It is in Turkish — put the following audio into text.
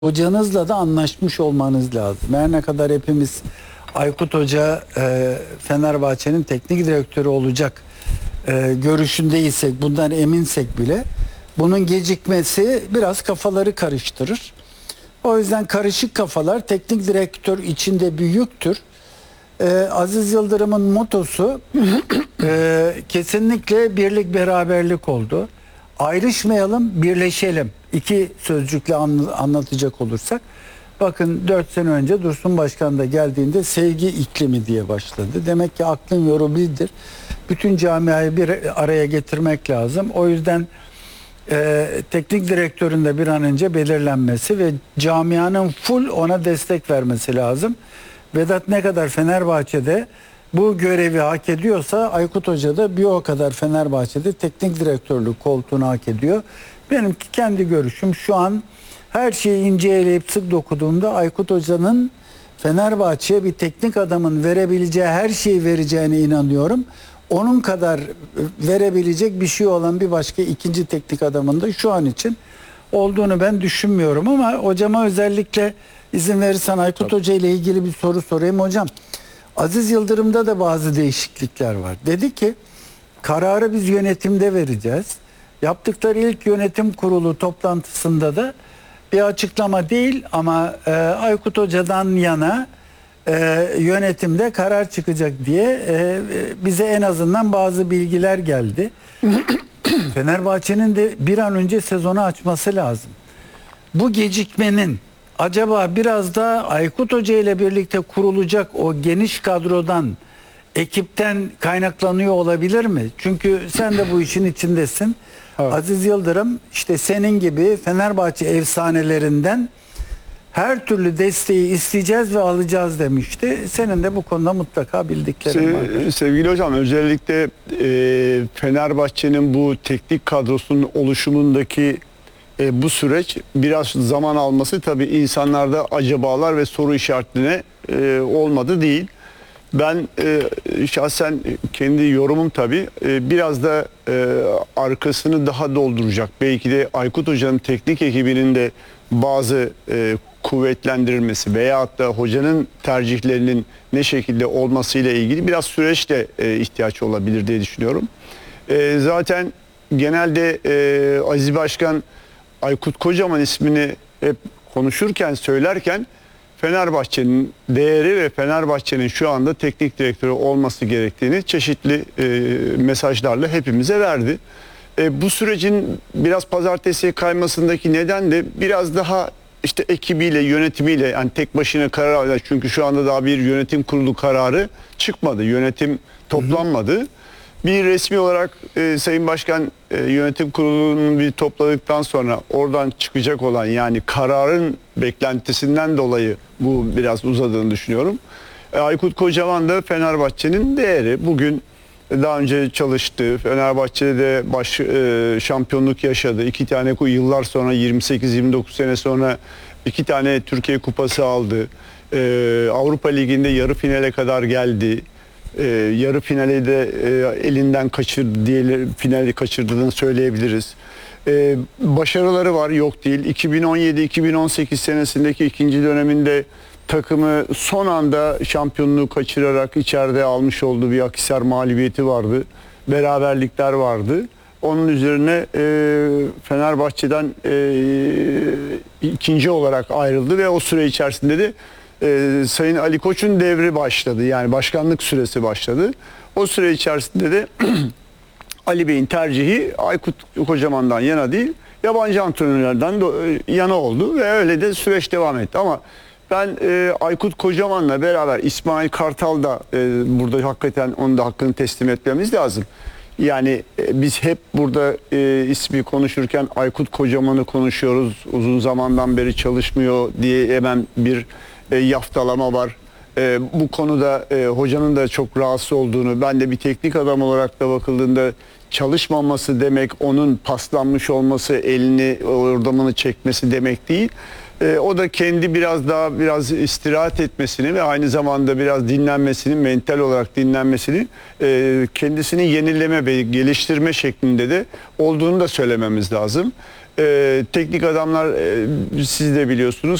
Hocanızla da anlaşmış olmanız lazım. Her ne kadar hepimiz Aykut Hoca Fenerbahçe'nin teknik direktörü olacak görüşündeysek, bundan eminsek bile bunun gecikmesi biraz kafaları karıştırır. O yüzden karışık kafalar teknik direktör içinde büyüktür. Aziz Yıldırım'ın motosu kesinlikle birlik beraberlik oldu. Ayrışmayalım, birleşelim. İki sözcükle anlatacak olursak. Bakın 4 sene önce Dursun Başkan da geldiğinde sevgi iklimi diye başladı. Demek ki aklın yolu birdir. Bütün camiayı bir araya getirmek lazım. O yüzden teknik direktörün de bir an önce belirlenmesi ve camianın full ona destek vermesi lazım. Vedat ne kadar Fenerbahçe'de bu görevi hak ediyorsa Aykut Hoca da bir o kadar Fenerbahçe'de teknik direktörlük koltuğunu hak ediyor. Benim kendi görüşüm şu an her şeyi ince eleyip sık dokuduğumda Aykut Hoca'nın Fenerbahçe'ye bir teknik adamın verebileceği her şeyi vereceğine inanıyorum. Onun kadar verebilecek bir şey olan bir başka ikinci teknik adamın da şu an için olduğunu ben düşünmüyorum ama hocama özellikle izin verirsen Aykut Hoca ile ilgili bir soru sorayım hocam. Aziz Yıldırım'da da bazı değişiklikler var. Dedi ki kararı biz yönetimde vereceğiz. Yaptıkları ilk yönetim kurulu toplantısında da bir açıklama değil ama Aykut Hoca'dan yana yönetimde karar çıkacak diye bize en azından bazı bilgiler geldi. Fenerbahçe'nin de bir an önce sezonu açması lazım. Bu gecikmenin acaba biraz da Aykut Hoca ile birlikte kurulacak o geniş kadrodan, ekipten kaynaklanıyor olabilir mi? Çünkü sen de bu işin içindesin. Evet. Aziz Yıldırım işte senin gibi Fenerbahçe efsanelerinden her türlü desteği isteyeceğiz ve alacağız demişti. Senin de bu konuda mutlaka bildiklerin var. Sevgili hocam, özellikle Fenerbahçe'nin bu teknik kadrosunun oluşumundaki bu süreç biraz zaman alması tabii insanlarda acabalar ve soru işaretine olmadı değil. Ben şahsen kendi yorumum tabii biraz da arkasını daha dolduracak. Belki de Aykut Hoca'nın teknik ekibinin de bazı kuvvetlendirilmesi veyahut da hocanın tercihlerinin ne şekilde olmasıyla ilgili biraz süreçte ihtiyaç olabilir diye düşünüyorum. Zaten genelde Aziz Başkan Aykut Kocaman ismini hep konuşurken, söylerken Fenerbahçe'nin değeri ve Fenerbahçe'nin şu anda teknik direktörü olması gerektiğini çeşitli mesajlarla hepimize verdi. Bu sürecin biraz pazartesiye kaymasındaki neden de biraz daha işte ekibiyle, yönetimiyle, yani tek başına karar alıyor. Çünkü şu anda daha bir yönetim kurulu kararı çıkmadı. Yönetim toplanmadı. Bir resmi olarak Sayın Başkan yönetim kurulunu bir topladıktan sonra oradan çıkacak olan, yani kararın beklentisinden dolayı bu biraz uzadığını düşünüyorum. Aykut Kocaman da Fenerbahçe'nin değeri. Bugün daha önce çalıştı. Fenerbahçe'de şampiyonluk yaşadı. 2 tane yıllar sonra, 28-29 sene sonra 2 tane Türkiye Kupası aldı. Avrupa Ligi'nde yarı finale kadar geldi. Yarı finali de elinden finali kaçırdığını söyleyebiliriz. Başarıları var, yok değil. 2017-2018 senesindeki ikinci döneminde takımı son anda şampiyonluğu kaçırarak içeride almış olduğu bir Akhisar mağlubiyeti vardı. Beraberlikler vardı. Onun üzerine Fenerbahçe'den ikinci olarak ayrıldı ve o süre içerisinde de Sayın Ali Koç'un devri başladı. Yani başkanlık süresi başladı. O süre içerisinde de Ali Bey'in tercihi Aykut Kocaman'dan yana değil, yabancı antrenörlerden yana oldu ve öyle de süreç devam etti. Ama ben Aykut Kocaman'la beraber İsmail Kartal da burada hakikaten onun da hakkını teslim etmemiz lazım. Yani biz hep burada ismi konuşurken Aykut Kocaman'ı konuşuyoruz. Uzun zamandan beri çalışmıyor diye hemen bir yaftalama var. Bu konuda hocanın da çok rahatsız olduğunu, ben de bir teknik adam olarak da bakıldığında çalışmaması demek onun paslanmış olması, elini ordamını çekmesi demek değil. O da kendi biraz istirahat etmesini ve aynı zamanda biraz dinlenmesini, mental olarak dinlenmesini, kendisini yenileme ve geliştirme şeklinde de olduğunu da söylememiz lazım. Teknik adamlar siz de biliyorsunuz